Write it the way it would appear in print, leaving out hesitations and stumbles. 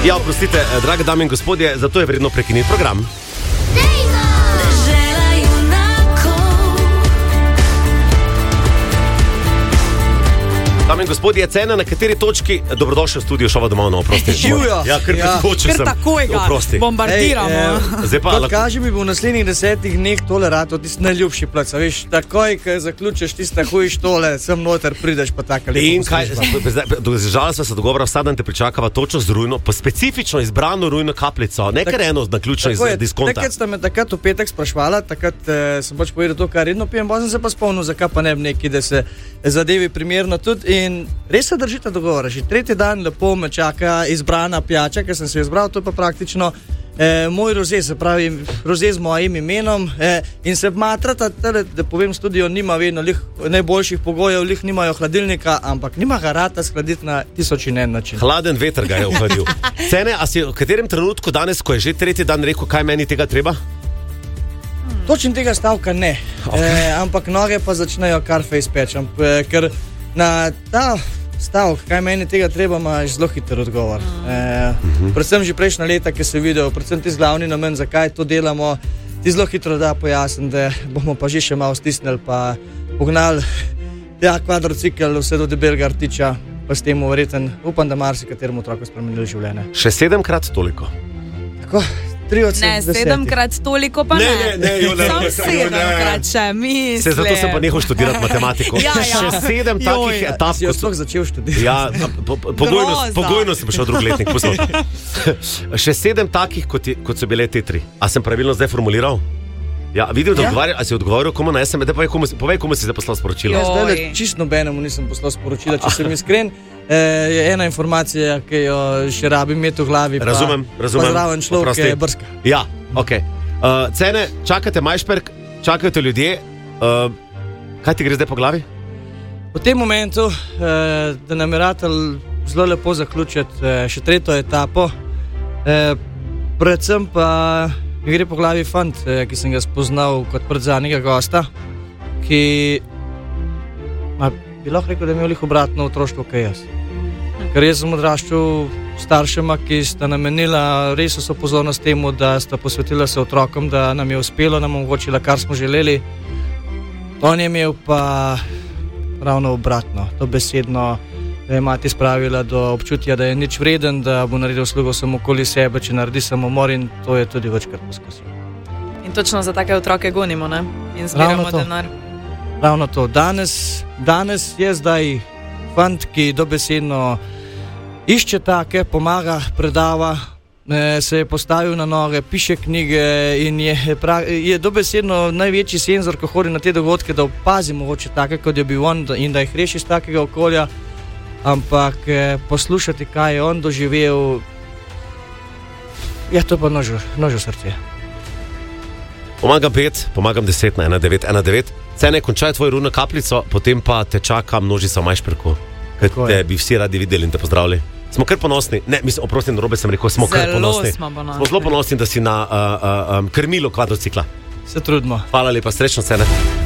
Ja, oprostite, drage dame in gospodje, zato je vredno prekiniti program. Dame in gospodje, cena na kateri točki? Dobrodošli v studio šova Doma na oprosti. Ja, ker preskočil sem. Ker takoj ga bombardiramo. Zdaj pa, kaži mi bo v naslednjih 10 dneh tole rato, tisti najljubši plac. Veš, takoj, ko zaključiš tiste hujiš tole, sem noter, prideš pa taka lepa. In kaj, žal sva se dogovora, vsak dan te pričakava točno z rujno, pa specifično izbrano rujno kapljico, nekaj eno naključno iz diskonta. Takrat sta me takrat v petek sprašvala, takrat sem pač povedal to, kar redno pijem, sem se pa spomnil, zakaj pa ne bi neki, da se zadevi primerno tudi. In res se držite dogovora. Že tretji dan lepo me čaka izbrana pijača, ker sem se jo izbral, to je pa praktično moj roze, se pravi roze z mojim imenom in se matrata, da povem, studio nima vedno najboljših pogojev, nimajo hladilnika, ampak nima ga rata skladiti na 1001 način. Hladen veter ga je ohladil. Cene, a si v katerem trenutku danes, ko je že tretji dan rekel, kaj meni tega treba? Točen tega stavka ne, ampak noge pa začnejo kar face peč, ker na ta stavek, kaj meni tega treba, imaš zelo hiter odgovor. Predvsem že prejšnja leta, ki se videl, predvsem ti glavni namen, zakaj to delamo, ti zelo hitro da pojasnim, da bomo pa že še malo stisnili, pa pognali kvadrocikl vse do debelega rtiča, pa s tem verjeten, upam, da marsikateremu otroku spremenili življenje. Še 7-krat toliko? Tako, 3 od 7. Ne, 7-krat toliko pa ne. Sam 7-krat še, mislim. Se zato sem pa nehal študirati matematiko. Še 7 takih etap. Si jo sploh začel študirati. Ja, pogojno sem šel drugi letnik. Še 7 takih, kot so bile te 3. A sem pravilno zdaj formuliral? Ja, vidim, da odgovarjal, a si odgovoril komu na SMS, povej, komu si zdaj poslal sporočilo. Ja, zdaj čisto nobenemu nisem poslal sporočila, če sem iskren. Je ena informacija, ki jo še rabim imeti v glavi. Razumem. Pa zraven človek, ki je brska. Ja, ok. Cene, čakate Majšperk, čakajo te ljudje. Kaj ti gre zdaj po glavi? V tem momentu, da nameratelj zelo lepo zaključiti še 3. etapo, predvsem pa gre po glavi fant, ki sem ga spoznal kot predzadnjega gosta, ki bi lahko rekel, da je imel lih obratno otroštvo, kaj jaz. Ker jaz sem odraščal staršema, ki sta namenila res vso pozornost temu, da sta posvetila se otrokom, da nam je uspelo, nam omogočila, kar smo želeli. On je imel pa ravno obratno, to besedno, da je mati spravila do občutja, da je nič vreden, da bo naredil slugo samo okoli sebe, če naredi samomor, in to je tudi večkrat poskusil. In točno za take otroke gonimo, ne? In zbiramo denar. Ravno to. Danes je zdaj fant, ki dobesedno išče take, pomaga, predava, se je postavil na noge, piše knjige in je dobesedno največji senzor, ko hodi na te dogodke, da opazi mogoče take, kot je bil on, in da jih reši iz takega okolja. Ampak poslušati, kaj je on doživel, je to pa nožo srce. Pomagam 5, pomagam 10 na 1919. Cene, končaj tvojo rujno kapljico, potem pa te čaka množica v Majšperku, ker te bi vsi radi videli in te pozdravili. Smo kar ponosni, ne, mislim, oprosti, narobe sem rekel, smo kar ponosni. Smo zelo ponosni, da si na krmilu kvadrocikla. Se trudimo. Hvala lepa, srečno, Cene.